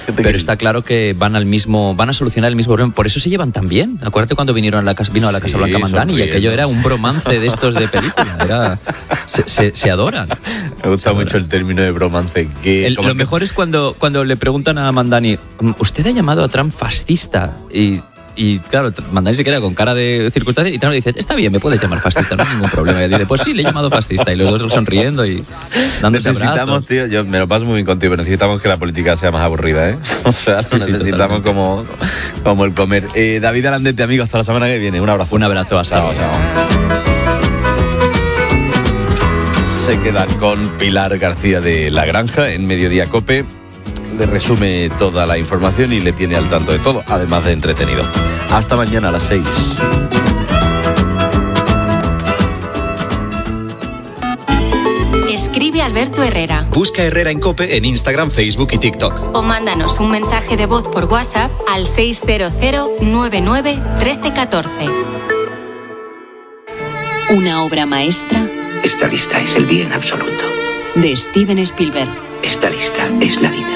Pero está claro que van a solucionar el mismo problema. Por eso se llevan tan bien. Acuérdate cuando vino a la Casa Blanca Mandani y aquello era un bromance de estos de película. Se adoran. Me gusta mucho el término de bromance. Lo mejor es cuando le preguntan a Mandani, ¿usted ha llamado a Trump fascista? Y claro, Mandani se queda con cara de circunstancia y Trump le dice, está bien, me puedes llamar fascista, no hay ningún problema. Y dice, pues sí, le he llamado fascista. Y los dos sonriendo y dándose abrazos. Tío, yo me lo paso muy bien contigo, pero necesitamos que la política sea más aburrida, ¿eh? O sea, sí, necesitamos como el comer. David Alandete, amigo, hasta la semana que viene. Un abrazo. Un abrazo, hasta luego. Se quedan con Pilar García de La Granja en Mediodía COPE. Le resume toda la información y le tiene al tanto de todo, además de entretenido. Hasta mañana a las 6. Escribe Alberto Herrera. Busca Herrera en COPE en Instagram, Facebook y TikTok. O mándanos un mensaje de voz por WhatsApp al 600 99 1314. Una obra maestra. Esta lista es el bien absoluto. De Steven Spielberg. Esta lista es la vida.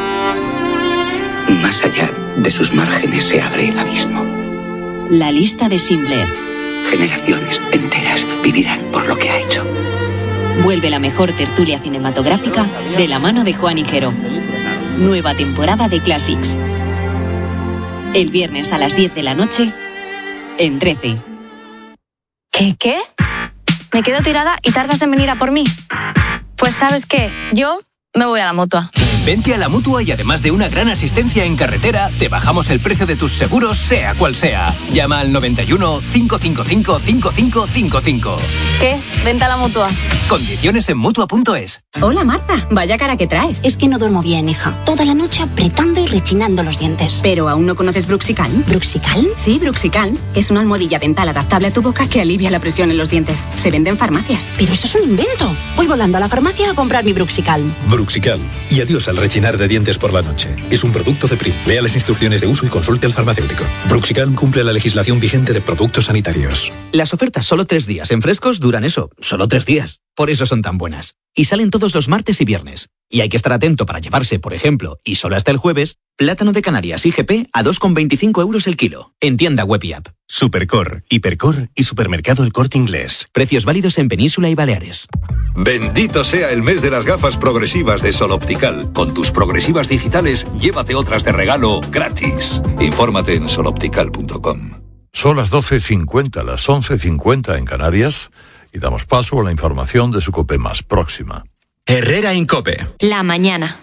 Más allá de sus márgenes se abre el abismo. La lista de Schindler. Generaciones enteras vivirán por lo que ha hecho. Vuelve la mejor tertulia cinematográfica de la mano de Juan Higuero. Nueva temporada de Classics. El viernes a las 10 de la noche en 13. ¿Qué? Me quedo tirada y tardas en venir a por mí. Pues ¿sabes qué? Yo me voy a la Mutua. Vente a la Mutua y además de una gran asistencia en carretera, te bajamos el precio de tus seguros, sea cual sea. Llama al 91 555 5555. ¿Qué? Vente a la Mutua. Condiciones en Mutua.es. Hola Marta, vaya cara que traes. Es que no duermo bien, hija. Toda la noche apretando y rechinando los dientes. ¿Pero aún no conoces Bruxicalm? ¿Bruxicalm? Sí, Bruxicalm. Es una almohadilla dental adaptable a tu boca que alivia la presión en los dientes. Se vende en farmacias. Pero eso es un invento. Voy volando a la farmacia a comprar mi Bruxicalm. Bruxicalm. Y adiós al rechinar de dientes por la noche. Es un producto de Prim. Lea las instrucciones de uso y consulte al farmacéutico. Bruxicalm cumple la legislación vigente de productos sanitarios. Las ofertas solo 3 días en Frescos duran eso, solo 3 días. Por eso son tan buenas. Y salen todos los martes y viernes. Y hay que estar atento para llevarse, por ejemplo, y solo hasta el jueves, plátano de Canarias IGP a 2,25 euros el kilo. En tienda web y app. Supercor, Hipercor y Supermercado El Corte Inglés. Precios válidos en Península y Baleares. Bendito sea el mes de las gafas progresivas de Sol Optical. Con tus progresivas digitales, llévate otras de regalo gratis. Infórmate en soloptical.com. Son las 12:50, las 11:50 en Canarias, y damos paso a la información de su COPE más próxima. Herrera en COPE. La mañana.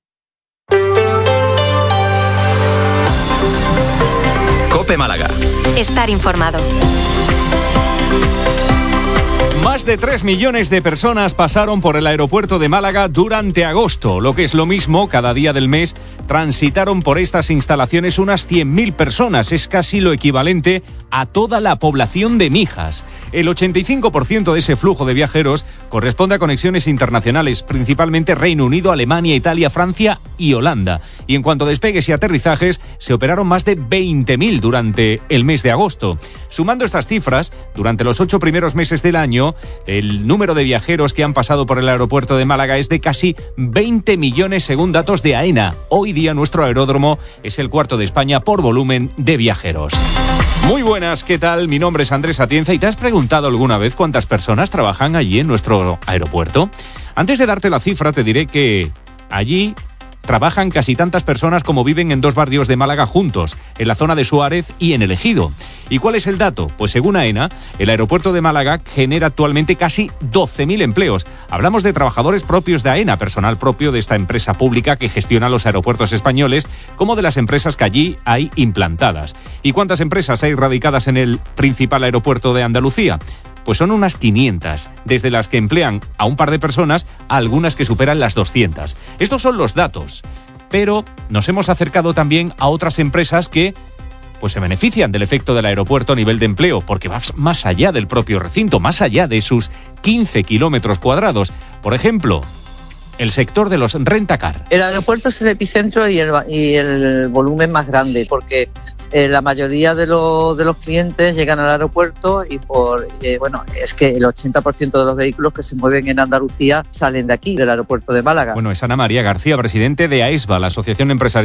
COPE Málaga. Estar informado. Más de 3 millones de personas pasaron por el aeropuerto de Málaga durante agosto. Lo que es lo mismo, cada día del mes transitaron por estas instalaciones unas 100.000 personas. Es casi lo equivalente a toda la población de Mijas. El 85% de ese flujo de viajeros corresponde a conexiones internacionales, principalmente Reino Unido, Alemania, Italia, Francia y Holanda. Y en cuanto a despegues y aterrizajes, se operaron más de 20.000 durante el mes de agosto. Sumando estas cifras, durante los 8 primeros meses del año, el número de viajeros que han pasado por el aeropuerto de Málaga es de casi 20 millones según datos de AENA. Hoy día nuestro aeródromo es el cuarto de España por volumen de viajeros. Muy buenas, ¿qué tal? Mi nombre es Andrés Atienza y ¿te has preguntado alguna vez cuántas personas trabajan allí en nuestro aeropuerto? Antes de darte la cifra te diré que allí trabajan casi tantas personas como viven en 2 barrios de Málaga juntos, en la zona de Suárez y en el Ejido. ¿Y cuál es el dato? Pues según AENA, el aeropuerto de Málaga genera actualmente casi 12.000 empleos. Hablamos de trabajadores propios de AENA, personal propio de esta empresa pública que gestiona los aeropuertos españoles, como de las empresas que allí hay implantadas. ¿Y cuántas empresas hay radicadas en el principal aeropuerto de Andalucía? Pues son unas 500, desde las que emplean a un par de personas a algunas que superan las 200. Estos son los datos, pero nos hemos acercado también a otras empresas que pues se benefician del efecto del aeropuerto a nivel de empleo, porque va más allá del propio recinto, más allá de sus 15 kilómetros cuadrados. Por ejemplo, el sector de los rentacar. El aeropuerto es el epicentro y el volumen más grande, porque la mayoría de los clientes llegan al aeropuerto y es que el 80% de los vehículos que se mueven en Andalucía salen de aquí, del aeropuerto de Málaga. Bueno, es Ana María García, presidente de AESBA, la Asociación Empresarial